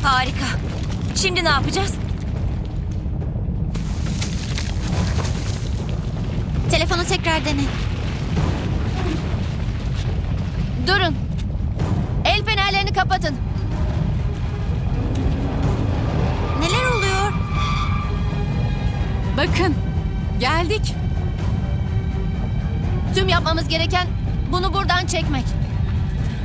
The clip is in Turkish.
Harika. Şimdi ne yapacağız? Telefonu tekrar dene. Durun. El fenerlerini kapatın. Neler oluyor? Bakın, geldik. Tüm yapmamız gereken bunu buradan çekmek.